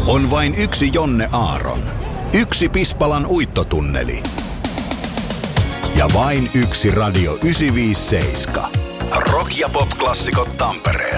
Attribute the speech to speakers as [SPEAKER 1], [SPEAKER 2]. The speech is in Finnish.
[SPEAKER 1] On vain yksi Jonne Aaron. Yksi Pispalan uittotunneli. Ja vain yksi Radio 957. Rock- ja pop-klassikot Tampereella.